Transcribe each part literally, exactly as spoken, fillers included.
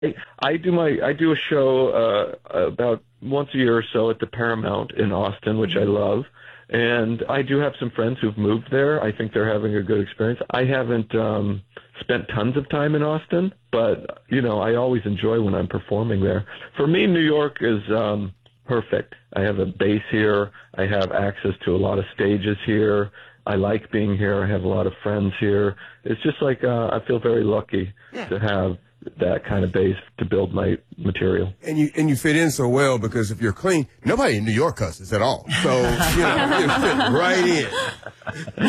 I, I do my I do a show uh, about once a year or so at the Paramount in Austin, which I love. And I do have some friends who've moved there. I think they're having a good experience. I haven't um, spent tons of time in Austin, but, you know, I always enjoy when I'm performing there. For me, New York is um, perfect. I have a base here. I have access to a lot of stages here. I like being here. I have a lot of friends here. It's just like uh, I feel very lucky yeah. to have that kind of base to build my material. And you and you fit in so well because if you're clean, nobody in New York cusses at all. So, you know, you fit right in.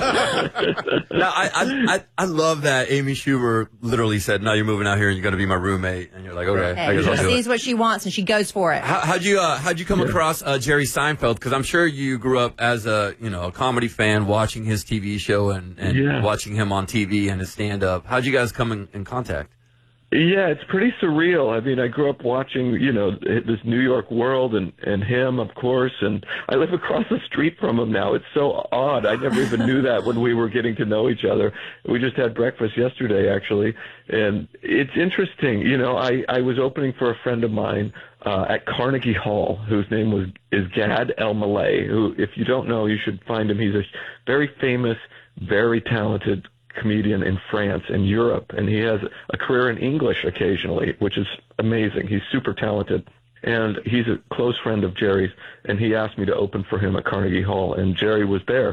now, now I, I I love that Amy Schumer literally said, no, you're moving out here and you're going to be my roommate. And you're like, okay, hey, I guess I'll do she sees it. what she wants and she goes for it. How, how'd you uh, how'd you come yeah. across uh, Jerry Seinfeld? Because I'm sure you grew up as a, you know, a comedy fan watching his T V show and, and yeah. watching him on T V and his stand-up. How'd you guys come in, in contact? Yeah, it's pretty surreal. I mean, I grew up watching, you know, this New York world and, and him, of course, and I live across the street from him now. It's so odd. I never even knew that when we were getting to know each other. We just had breakfast yesterday, actually, and it's interesting. You know, I, I was opening for a friend of mine uh, at Carnegie Hall, whose name was is Gad Elmaleh, who, if you don't know, you should find him. He's a very famous, very talented comedian in France and Europe, and he has a career in English occasionally, which is amazing. He's super talented, and he's a close friend of Jerry's, and he asked me to open for him at Carnegie Hall, and Jerry was there,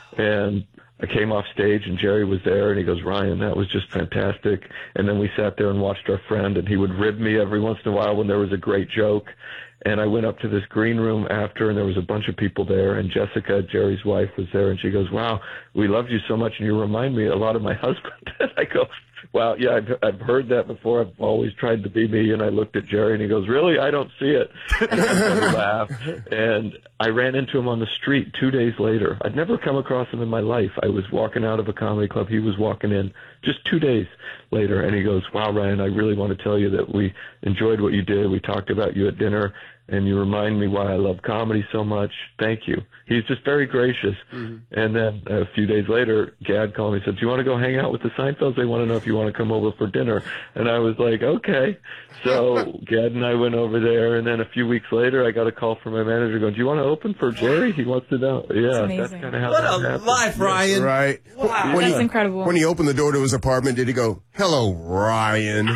and I came off stage, and Jerry was there, and he goes, Ryan, that was just fantastic, and then we sat there and watched our friend, and he would rib me every once in a while when there was a great joke. And I went up to this green room after, and there was a bunch of people there, and Jessica, Jerry's wife, was there, and she goes, wow, we loved you so much, and you remind me a lot of my husband. And I go, wow, yeah, I've, I've heard that before. I've always tried to be me, and I looked at Jerry, and he goes, really? I don't see it. And I laughed, and I ran into him on the street two days later. I'd never come across him in my life. I was walking out of a comedy club. He was walking in just two days later, and he goes, wow, Ryan, I really want to tell you that we enjoyed what you did. We talked about you at dinner, and you remind me why I love comedy so much. Thank you. He's just very gracious. Mm-hmm. And then a few days later, Gad called me and said, do you want to go hang out with the Seinfelds? They want to know if you want to come over for dinner. And I was like, okay. So Gad and I went over there, and then a few weeks later, I got a call from my manager going, do you want to open for Jerry? He wants to know. Yeah, that's, that's kind of how what that a happened. life, Ryan. Right. Wow. When That's he, incredible. When he opened the door to his apartment, did he go, hello, Ryan?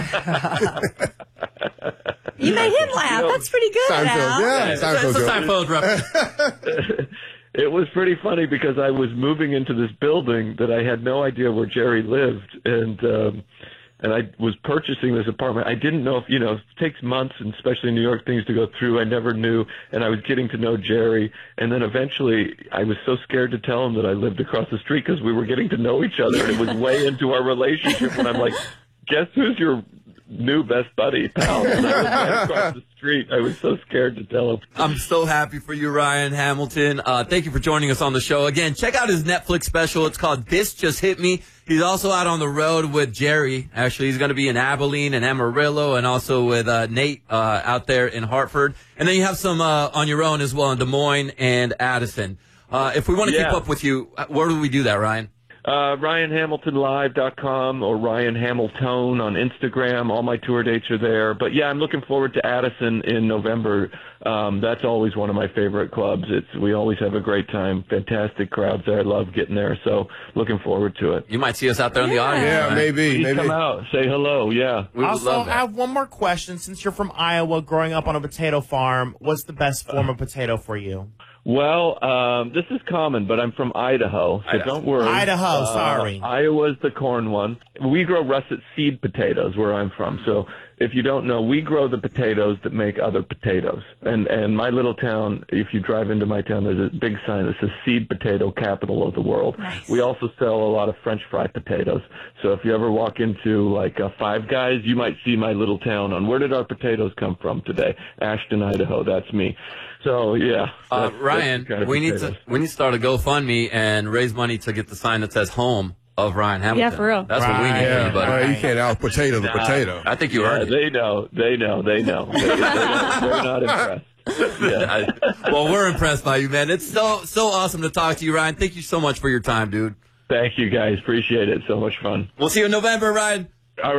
You made him laugh. You know, that's pretty good, Seinfeld, Al. yeah. Yeah, it's a Seinfeld reference. It was pretty funny because I was moving into this building that I had no idea where Jerry lived, and um, and I was purchasing this apartment. I didn't know if, you know, it takes months, and especially in New York, things to go through. I never knew, and I was getting to know Jerry, and then eventually I was so scared to tell him that I lived across the street because we were getting to know each other, and it was way into our relationship, and I'm like, guess who's your new best buddy, pal? And I was right across the street. I was so scared to tell him. I'm so happy for you, Ryan Hamilton. Uh, thank you for joining us on the show. Again, check out his Netflix special. It's called This Just Hit Me. He's also out on the road with Jerry. Actually, he's going to be in Abilene and Amarillo, and also with uh, Nate uh, out there in Hartford. And then you have some uh, on your own as well in Des Moines and Addison. Uh, if we want to Yeah. keep up with you, where do we do that, Ryan? Uh, Ryan Hamilton Live dot com or Ryan Hamilton on Instagram. All my tour dates are there. But, yeah, I'm looking forward to Addison in November. Um, that's always one of my favorite clubs. It's We always have a great time. Fantastic crowds there. I love getting there. So looking forward to it. You might see us out there in the Yeah. audience. Yeah, Ryan. maybe. Please maybe. come out. Say hello. Yeah. We would Also, love I that. have one more question. Since you're from Iowa, growing up on a potato farm, what's the best form of potato for you? Well, um, this is common, but I'm from Idaho, so Idaho. don't worry. Idaho, Uh, sorry. Iowa's the corn one. We grow russet seed potatoes where I'm from. So if you don't know, we grow the potatoes that make other potatoes. And and my little town, if you drive into my town, there's a big sign that says seed potato capital of the world. Nice. We also sell a lot of French fry potatoes. So if you ever walk into like uh, Five Guys, you might see my little town on where did our potatoes come from today? Ashton, Idaho. That's me. So yeah. Uh, that's- Ryan, that's the kind of we need potatoes. to we need to start a GoFundMe and raise money to get the sign that says home of Ryan Hamilton. Yeah, for real. That's what we need Right. for Yeah, you, buddy. well, you can't out potato the Nah. potato. I think you Yeah, earned it. they know. They know. They know. They, they're, not, they're not impressed. Yeah. I- well, we're impressed by you, man. It's so so awesome to talk to you, Ryan. Thank you so much for your time, dude. Thank you, guys. Appreciate it. So much fun. We'll see you in November, Ryan. All right.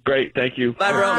Great. Thank you. Bye, bro.